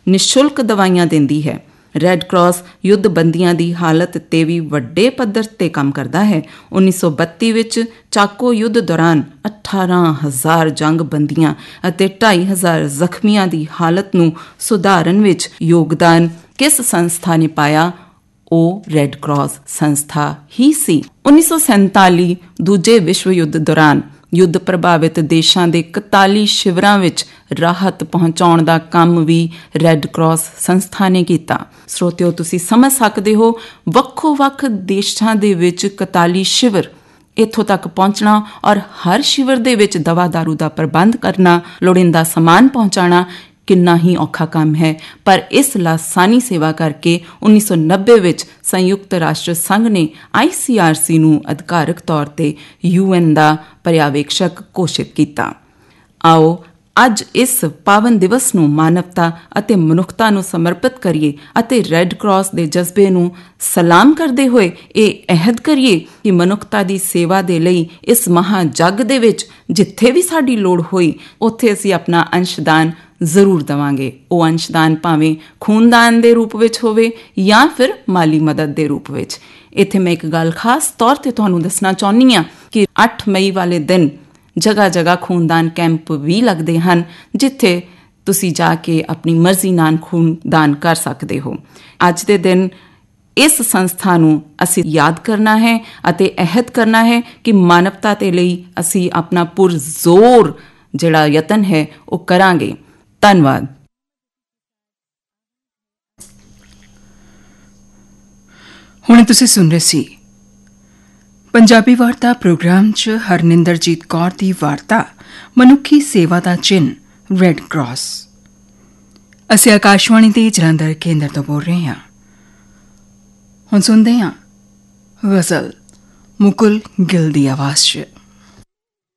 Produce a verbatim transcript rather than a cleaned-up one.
ਨਿਸ਼ੁਲਕ ਦਵਾਈਆਂ ਦਿੰਦੀ ਹੈ। ਰੈੱਡ ਕਰਾਸ ਯੁੱਧ ਬੰਦੀਆਂ ਦੀ ਹਾਲਤ 'ਤੇ ਵੀ ਵੱਡੇ ਪੱਧਰ 'ਤੇ ਕੰਮ ਕਰਦਾ ਹੈ। ਉੱਨੀ ਸੌ ਬੱਤੀ ਵਿੱਚ ਚਾਕੋ ਯੁੱਧ ਦੌਰਾਨ ਅਠਾਰਾਂ ਹਜ਼ਾਰ ਜੰਗ ਬੰਦੀਆਂ ਅਤੇ ਢਾਈ ਹਜ਼ਾਰ ਜ਼ਖਮੀਆਂ ਦੀ ਹਾਲਤ ਨੂੰ ਸੁਧਾਰਨ ਵਿੱਚ ਯੋਗਦਾਨ ਕਿਸ ਸੰਸਥਾ ਨੇ ਪਾਇਆ? ਉਹ ਰੈੱਡ ਕਰਾਸ ਸੰਸਥਾ ਹੀ ਸੀ। ਉੱਨੀ ਸੌ ਸੈਂਤਾਲੀ ਦੂਜੇ ਵਿਸ਼ਵ ਯੁੱਧ ਦੌਰਾਨ ਯੁੱਧ ਪ੍ਰਭਾਵਿਤ ਦੇਸ਼ਾਂ ਦੇ ਇਕਤਾਲੀ ਸ਼ਿਵਰਾਂ ਵਿੱਚ ਰਾਹਤ ਪਹੁੰਚਾਉਣ ਦਾ ਕੰਮ ਵੀ ਰੈੱਡ ਕਰਾਸ ਸੰਸਥਾ ਨੇ ਕੀਤਾ। ਸਰੋਤਿਓ, ਤੁਸੀਂ ਸਮਝ ਸਕਦੇ ਹੋ, ਵੱਖੋ ਵੱਖ ਦੇਸ਼ਾਂ ਦੇ ਵਿੱਚ ਇਕਤਾਲੀ ਸ਼ਿਵਰ, ਇੱਥੋਂ ਤੱਕ ਪਹੁੰਚਣਾ ਔਰ ਹਰ ਸ਼ਿਵਰ ਦੇ ਵਿੱਚ ਦਵਾ ਦਾਰੂ ਦਾ ਪ੍ਰਬੰਧ ਕਰਨਾ, ਲੋੜੀਂਦਾ ਸਮਾਨ ਪਹੁੰਚਾਉਣਾ ਕਿੰਨਾ ਹੀ ਔਖਾ ਕੰਮ ਹੈ। ਪਰ ਇਸ ਲਾਸਾਨੀ ਸੇਵਾ ਕਰਕੇ ਉੱਨੀ ਸੌ ਨੱਬੇ ਵਿੱਚ ਸੰਯੁਕਤ ਰਾਸ਼ਟਰ ਸੰਘ ਨੇ ਆਈ ਸੀ ਆਰ ਸੀ ਨੂੰ ਅਧਿਕਾਰਕ ਤੌਰ 'ਤੇ ਯੂ ਐਨ ਦਾ ਪਰਿਆਵੇਖਸ਼ਕ ਘੋਸ਼ਿਤ ਕੀਤਾ। ਆਓ ਅੱਜ ਇਸ ਪਾਵਨ ਦਿਵਸ ਨੂੰ ਮਾਨਵਤਾ ਅਤੇ ਮਨੁੱਖਤਾ ਨੂੰ ਸਮਰਪਿਤ ਕਰੀਏ ਅਤੇ ਰੈੱਡ ਕਰਾਸ ਦੇ ਜਜ਼ਬੇ ਨੂੰ ਸਲਾਮ ਕਰਦੇ ਹੋਏ ਇਹ ਅਹਿਦ ਕਰੀਏ ਕਿ ਮਨੁੱਖਤਾ ਦੀ ਸੇਵਾ ਦੇ ਲਈ ਇਸ ਮਹਾਂ ਜੱਗ ਦੇ ਵਿੱਚ ਜਿੱਥੇ ਵੀ ਸਾਡੀ ਲੋੜ ਹੋਈ ਉੱਥੇ ਅਸੀਂ ਆਪਣਾ ਅੰਸ਼ਦਾਨ ਜ਼ਰੂਰ ਦੇਵਾਂਗੇ। ਉਹ ਅੰਸ਼ਦਾਨ ਭਾਵੇਂ ਖੂਨਦਾਨ ਦੇ ਰੂਪ ਵਿੱਚ ਹੋਵੇ ਜਾਂ ਫਿਰ ਮਾਲੀ ਮਦਦ ਦੇ ਰੂਪ ਵਿੱਚ। ਇੱਥੇ ਮੈਂ ਇੱਕ ਗੱਲ ਖਾਸ ਤੌਰ 'ਤੇ ਤੁਹਾਨੂੰ ਦੱਸਣਾ ਚਾਹੁੰਦੀ ਹਾਂ ਕਿ ਅੱਠ ਮਈ ਵਾਲੇ ਦਿਨ ਜਗ੍ਹਾ ਜਗ੍ਹਾ ਖੂਨਦਾਨ ਕੈਂਪ ਵੀ ਲੱਗਦੇ ਹਨ, ਜਿੱਥੇ ਤੁਸੀਂ ਜਾ ਕੇ ਆਪਣੀ ਮਰਜ਼ੀ ਨਾਲ ਖੂਨਦਾਨ ਕਰ ਸਕਦੇ ਹੋ। ਅੱਜ ਦੇ ਦਿਨ ਇਸ ਸੰਸਥਾ ਨੂੰ ਅਸੀਂ ਯਾਦ ਕਰਨਾ ਹੈ ਅਤੇ ਅਹਿਦ ਕਰਨਾ ਹੈ ਕਿ ਮਾਨਵਤਾ ਦੇ ਲਈ ਅਸੀਂ ਆਪਣਾ ਪੁਰਜ਼ੋਰ ਜਿਹੜਾ ਯਤਨ ਹੈ ਉਹ ਕਰਾਂਗੇ। ਧੰਨਵਾਦ। ਹੁਣ ਤੁਸੀਂ ਸੁਣ ਰਹੇ ਸੀ ਪੰਜਾਬੀ ਵਾਰਤਾ ਪ੍ਰੋਗਰਾਮ 'ਚ ਹਰਨਿੰਦਰਜੀਤ ਕੌਰ ਦੀ ਵਾਰਤਾ ਮਨੁੱਖੀ ਸੇਵਾ ਦਾ ਚਿੰਨ੍ਹ ਰੈੱਡ ਕਰਾਸ। ਅਸੀਂ ਆਕਾਸ਼ਵਾਣੀ ਦੇ ਜਲੰਧਰ ਕੇਂਦਰ ਤੋਂ ਬੋਲ ਰਹੇ ਹਾਂ। ਹੁਣ ਸੁਣਦੇ ਹਾਂ ਗਜ਼ਲ ਮੁਕੁਲ ਗਿੱਲ ਦੀ ਆਵਾਜ਼ 'ਚ।